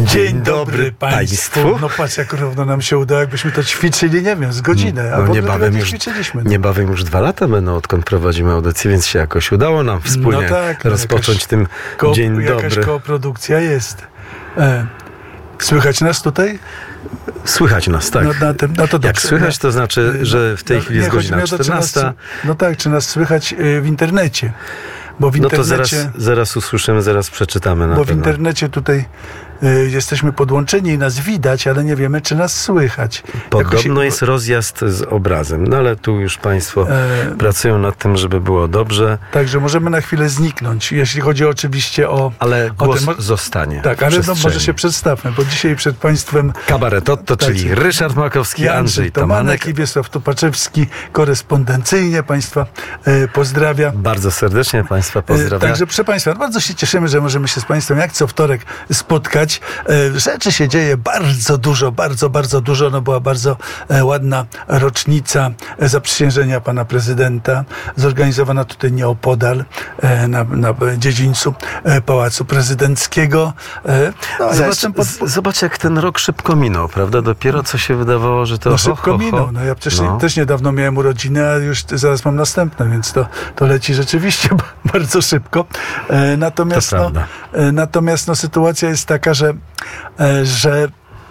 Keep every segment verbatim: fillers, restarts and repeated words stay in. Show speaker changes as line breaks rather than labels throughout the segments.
Dzień dobry państwu. No patrz, jak równo nam się udało, jakbyśmy to ćwiczyli, nie wiem, z godzinę, a
no,
w ogóle
niebawem
nie
już,
ćwiczyliśmy.
Niebawem już dwa lata będą, odkąd prowadzimy audycję, więc się jakoś udało nam wspólnie
no tak, no
rozpocząć tym
ko-
dzień dobry.
Jakaś koprodukcja jest. E, słychać nas tutaj?
Słychać nas, tak.
No, na tym, no to dobrze.
Jak słychać, to znaczy, że w tej
no,
chwili jest godzina czternasta.
Nas, no tak, czy nas słychać w internecie. Bo w
no
internecie,
to zaraz, zaraz usłyszymy, zaraz przeczytamy na
Bo
pewno.
w internecie tutaj y, jesteśmy podłączeni i nas widać, ale nie wiemy, czy nas słychać.
Podobno
Jakoś...
jest rozjazd z obrazem, no ale tu już państwo
e...
pracują nad tym, żeby było dobrze.
Także możemy na chwilę zniknąć, jeśli chodzi oczywiście o...
Ale
o
głos
ten...
zostanie.
Tak, ale no, może się przedstawmy, bo dzisiaj przed państwem...
Kabaretotto, tak, czyli Ryszard Makowski, Andrzej, Andrzej Tomanek, Tomanek
i Wiesław Tupaczewski korespondencyjnie państwa e, pozdrawia.
Bardzo serdecznie państwa pozdrawiam.
E, także proszę państwa, bardzo się cieszymy, że możemy się z państwem jak co wtorek spotkać. E, rzeczy się dzieje bardzo dużo, bardzo, bardzo dużo. No była bardzo e, ładna rocznica zaprzysiężenia pana prezydenta, zorganizowana tutaj nieopodal e, na, na dziedzińcu e, Pałacu Prezydenckiego. E, no,
zobacz,
ja pod...
zobacz, jak ten rok szybko minął, prawda? Dopiero co się wydawało, że to
No
ho,
szybko
ho, ho.
minął. No ja przecież
no.
też niedawno miałem urodziny, a już zaraz mam następne, więc to, to leci rzeczywiście bardzo szybko. E, natomiast, no, e, natomiast no, sytuacja jest taka, że, e, że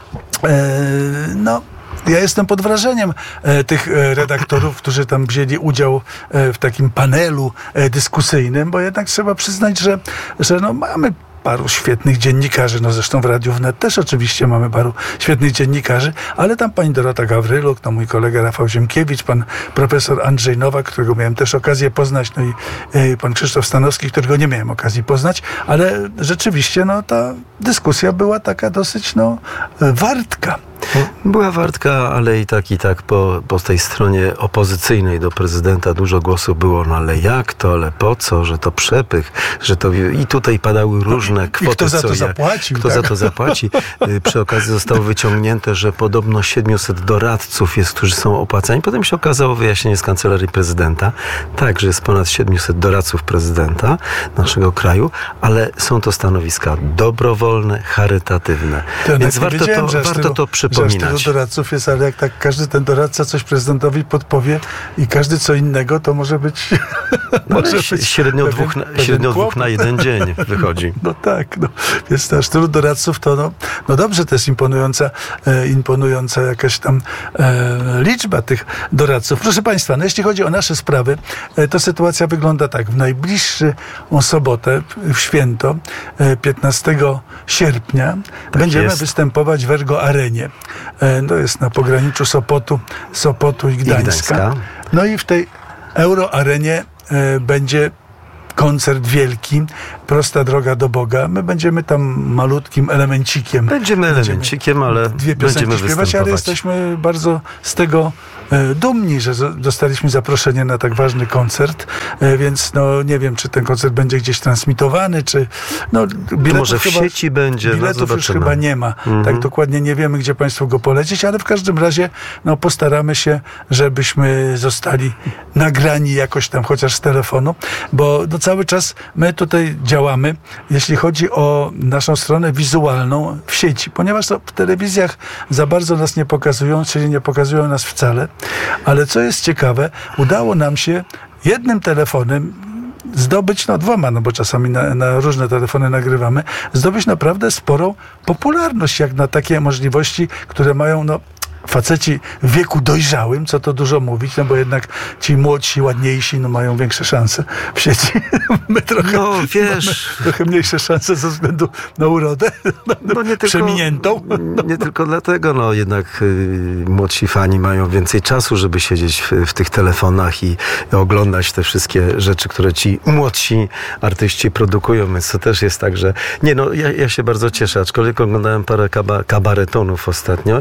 e, no ja jestem pod wrażeniem e, tych e, redaktorów, którzy tam wzięli udział e, w takim panelu e, dyskusyjnym, bo jednak trzeba przyznać, że, że no, mamy paru świetnych dziennikarzy, no zresztą w Radiu Wnet też oczywiście mamy paru świetnych dziennikarzy, ale tam pani Dorota Gawryluk, no mój kolega Rafał Ziemkiewicz, pan profesor Andrzej Nowak, którego miałem też okazję poznać, no i y, pan Krzysztof Stanowski, którego nie miałem okazji poznać, ale rzeczywiście no ta dyskusja była taka dosyć no wartka.
Była wartka, ale i tak, i tak po, po tej stronie opozycyjnej do prezydenta dużo głosów było, no ale jak to, ale po co, że to przepych, że to... I tutaj padały różne kwoty.
I kto za to
co,
zapłacił.
Kto
tak?
za to zapłaci. Przy okazji zostało wyciągnięte, że podobno siedmiuset doradców jest, którzy są opłacani. Potem się okazało wyjaśnienie z Kancelarii Prezydenta, tak, że jest ponad siedmiuset doradców prezydenta naszego kraju, ale są to stanowiska dobrowolne, charytatywne.
To
Więc warto to, warto
tylu,
to przypominać.
Że tylu doradców jest, ale jak tak każdy ten doradca coś prezydentowi podpowie i każdy co innego, to może być...
No,
może
być średnio
pewien,
dwóch, na,
pewien
średnio
kłopot.
dwóch na jeden dzień wychodzi.
No tak, no. Jest aż tylu doradców, to no, no dobrze, to jest imponująca, e, imponująca jakaś tam e, liczba tych doradców. Proszę państwa, no jeśli chodzi o nasze sprawy, e, to sytuacja wygląda tak. W najbliższą sobotę, w święto, e, piętnastego sierpnia,
tak
będziemy
jest.
występować w Ergo Arenie. E, to jest na pograniczu Sopotu, Sopotu i Gdańska.
I Gdańska.
No i w tej Euro Arenie e, będzie koncert wielki, prosta droga do Boga. My będziemy tam malutkim elemencikiem.
Będziemy elemencikiem, ale
dwie
będziemy
piosenki śpiewać, ale jesteśmy bardzo z tego e, dumni, że z, dostaliśmy zaproszenie na tak ważny koncert, e, więc no nie wiem, czy ten koncert będzie gdzieś transmitowany, czy no biletów
może w
chyba,
sieci będzie.
Biletów
no,
już chyba nie ma.
Mhm.
Tak dokładnie nie wiemy, gdzie państwo go polecić, ale w każdym razie no postaramy się, żebyśmy zostali nagrani jakoś tam, chociaż z telefonu, bo no, cały czas my tutaj działamy, jeśli chodzi o naszą stronę wizualną w sieci, ponieważ to w telewizjach za bardzo nas nie pokazują, czyli nie pokazują nas wcale, ale co jest ciekawe, udało nam się jednym telefonem zdobyć, no dwoma, no bo czasami na, na różne telefony nagrywamy, zdobyć naprawdę sporą popularność, jak na takie możliwości, które mają, no faceci w wieku dojrzałym, co to dużo mówić, no bo jednak ci młodsi, ładniejsi, no mają większe szanse w sieci. My trochę,
no wiesz,
trochę mniejsze szanse ze względu na urodę,
no, nie
przeminiętą.
Tylko, nie tylko dlatego, no jednak y, młodsi fani mają więcej czasu, żeby siedzieć w, w tych telefonach i, i oglądać te wszystkie rzeczy, które ci młodsi artyści produkują, więc to też jest tak, że nie no, ja, ja się bardzo cieszę, aczkolwiek oglądałem parę kaba, kabaretonów ostatnio.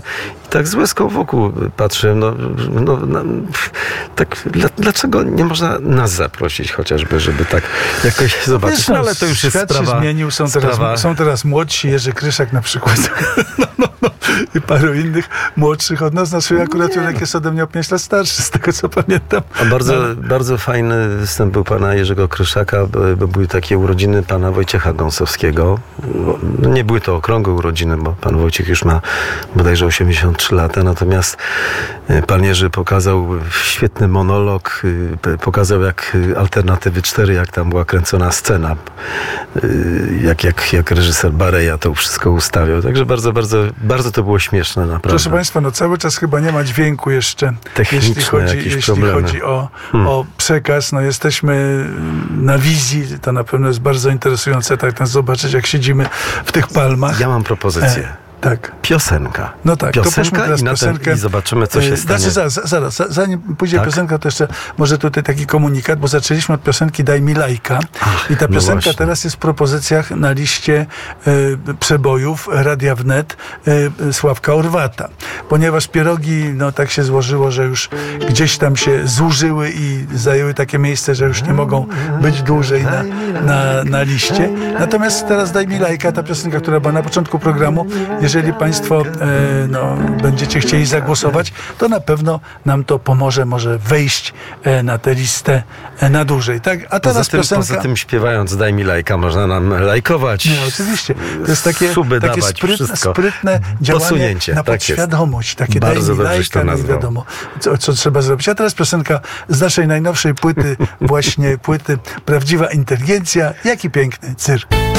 tak z łezką wokół patrzę. No, no, no, tak, dlaczego nie można nas zaprosić chociażby, żeby tak jakoś zobaczyć?
Wiesz, no, ale to już jest
świat
sprawa, się zmienił, są teraz, sprawa... są teraz młodsi, Jerzy Kryszak na przykład no, no, no. i paru innych młodszych od nas. Znaczy akurat Jurek jest ode mnie o pięć lat starszy, z tego co pamiętam.
A bardzo, no. bardzo fajny występ był pana Jerzego Kryszaka, bo były takie urodziny pana Wojciecha Gąsowskiego. Nie były to okrągłe urodziny, bo pan Wojciech już ma bodajże osiemdziesiąt trzy lata, natomiast pan Jerzy pokazał świetny monolog, pokazał jak Alternatywy cztery, jak tam była kręcona scena, jak, jak, jak reżyser Bareja to wszystko ustawiał. Także bardzo, bardzo, bardzo to było śmieszne, naprawdę.
Proszę państwa, no cały czas chyba nie ma dźwięku jeszcze, jeśli chodzi, jeśli chodzi o, hmm. o przekaz. No jesteśmy na wizji, to na pewno jest bardzo interesujące, tak nas zobaczyć, jak siedzimy w tych palmach.
Ja mam propozycję.
E, tak.
Piosenka.
No tak,
piosenka
to teraz
i, na
piosenkę.
ten, i zobaczymy, co się stanie.
Znaczy, zaraz, zaraz, zanim pójdzie tak? piosenka, to jeszcze może tutaj taki komunikat, bo zaczęliśmy od piosenki Daj mi lajka. Ach, i ta piosenka no teraz jest w propozycjach na liście y, przebojów Radia Wnet y, Sławka Orwata. Ponieważ pierogi, no tak się złożyło, że już gdzieś tam się zużyły i zajęły takie miejsce, że już nie mogą być dłużej na, na, na liście. Natomiast teraz Daj mi lajka, ta piosenka, która była na początku programu, jeżeli państwo e, no, będziecie chcieli zagłosować, to na pewno nam to pomoże, może wejść e, na tę listę e, na dłużej. Tak? A teraz
poza tym,
piosenka...
Poza tym śpiewając Daj mi lajka, można nam lajkować.
Nie, oczywiście. To jest takie,
suby
takie
dawać,
sprytne, sprytne działanie
posunięcie,
na
tak
podświadomość. Takie
bardzo
Daj mi lajka, no i wiadomo, co, co trzeba zrobić. A teraz piosenka z naszej najnowszej płyty, właśnie płyty Prawdziwa Inteligencja. Jaki piękny cyrk.